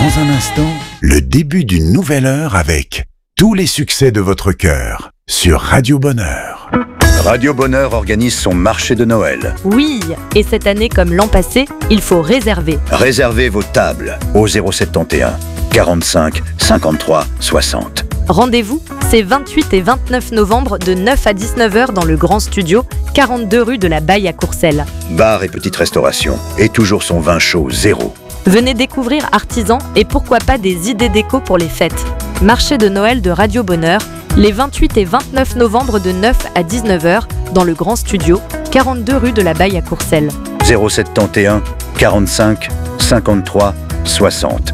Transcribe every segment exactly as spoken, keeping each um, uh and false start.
Dans un instant, le début d'une nouvelle heure avec tous les succès de votre cœur sur Radio Bonheur. Radio Bonheur organise son marché de Noël. Oui, et cette année comme l'an passé, il faut réserver. Réservez vos tables au zéro sept et un quarante-cinq cinquante-trois soixante. Rendez-vous, c'est vingt-huit et vingt-neuf novembre de neuf à dix-neuf heures dans le Grand Studio, quarante-deux rue de la Baille à Courcelles. Bar et petite restauration, et toujours son vin chaud zéro. Venez découvrir artisans et pourquoi pas des idées déco pour les fêtes. Marché de Noël de Radio Bonheur, les vingt-huit et vingt-neuf novembre de neuf à dix-neuf heures dans le Grand Studio, quarante-deux rue de la Baille à Courcelles. zéro sept et un quarante-cinq cinquante-trois soixante.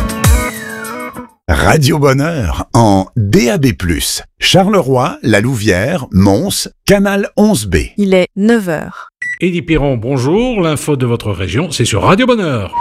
Radio Bonheur en D A B plus, Charleroi, La Louvière, Mons, Canal onze B. Il est neuf heures. Édith Piron, bonjour. L'info de votre région, c'est sur Radio Bonheur.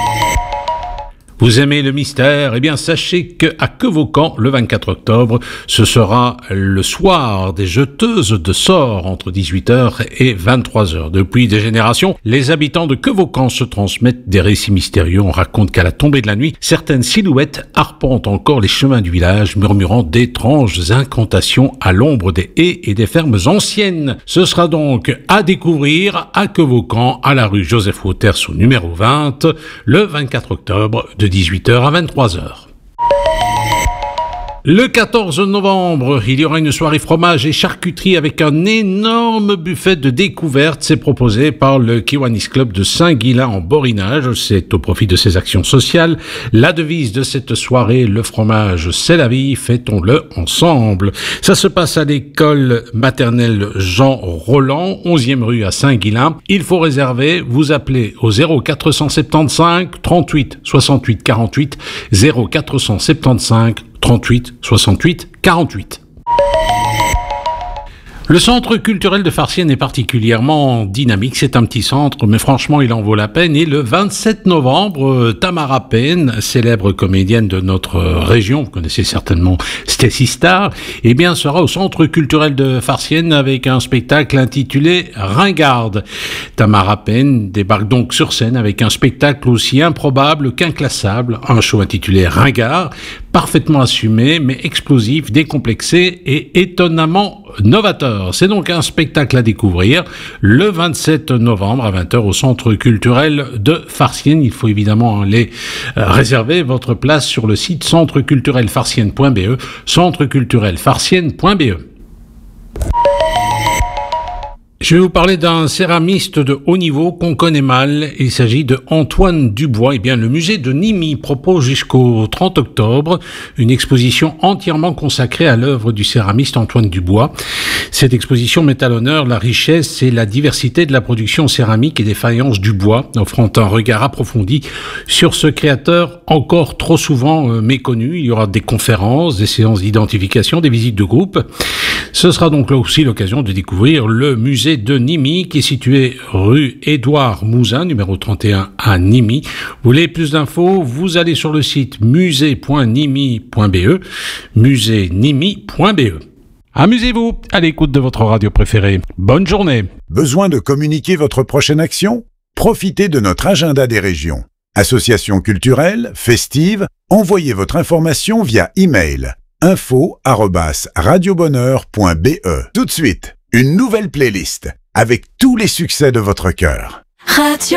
Vous aimez le mystère? Eh bien, sachez que à Quevaucamp, le vingt-quatre octobre, ce sera le soir des jeteuses de sorts entre dix-huit heures et vingt-trois heures. Depuis des générations, les habitants de Quevaucamp se transmettent des récits mystérieux. On raconte qu'à la tombée de la nuit, certaines silhouettes arpentent encore les chemins du village, murmurant d'étranges incantations à l'ombre des haies et des fermes anciennes. Ce sera donc à découvrir à Quevaucamp, à la rue Joseph Wauters au numéro vingt, le vingt-quatre octobre de dix-huit heures à vingt-trois heures. Le quatorze novembre, il y aura une soirée fromage et charcuterie avec un énorme buffet de découvertes. C'est proposé par le Kiwanis Club de Saint-Guilain en Borinage. C'est au profit de ses actions sociales. La devise de cette soirée, le fromage, c'est la vie, fêtons-le ensemble. Ça se passe à l'école maternelle Jean Roland, onzième rue à Saint-Guilain. Il faut réserver, vous appelez au zéro quatre cent soixante-quinze trente-huit soixante-huit quarante-huit, zéro quatre cent soixante-quinze trente-huit soixante-huit quarante-huit. Le centre culturel de Farciennes est particulièrement dynamique. C'est un petit centre, mais franchement, il en vaut la peine. Et le vingt-sept novembre, Tamara Payne, célèbre comédienne de notre région, vous connaissez certainement Stacy Star, eh bien, sera au centre culturel de Farciennes avec un spectacle intitulé Ringarde. Tamara Payne débarque donc sur scène avec un spectacle aussi improbable qu'inclassable, un show intitulé Ringard, parfaitement assumé, mais explosif, décomplexé et étonnamment novateur. C'est donc un spectacle à découvrir le vingt-sept novembre à vingt heures au Centre culturel de Farciennes. Il faut évidemment aller euh, réserver votre place sur le site centre culturel farciennes point b e, centre culturel farciennes point b e. Je vais vous parler d'un céramiste de haut niveau qu'on connaît mal. Il s'agit de Antoine Dubois. Eh bien, le musée de Nimy propose jusqu'au trente octobre une exposition entièrement consacrée à l'œuvre du céramiste Antoine Dubois. Cette exposition met à l'honneur la richesse et la diversité de la production céramique et des faïences du bois, offrant un regard approfondi sur ce créateur encore trop souvent euh, méconnu. Il y aura des conférences, des séances d'identification, des visites de groupe. Ce sera donc là aussi l'occasion de découvrir le musée de Nimy qui est situé rue Édouard Mouzin, numéro trente et un à Nimy. Vous voulez plus d'infos? Vous allez sur le site musée point nimy point b e, musée nimy point b e. Amusez-vous à l'écoute de votre radio préférée. Bonne journée. Besoin de communiquer votre prochaine action? Profitez de notre agenda des régions. Associations culturelles, festives, envoyez votre information via email info arobase radiobonheur point b e. Tout de suite, une nouvelle playlist avec tous les succès de votre cœur. Radio